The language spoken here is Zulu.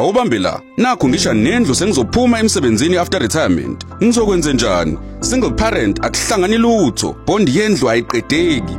Awubambe la. Nakho ngisha nendlu sengizophuma emsebenzini after retirement. Ngizokwenza njani? Single parent akuhlangani lutho. Bond yendlu ayiqedeki.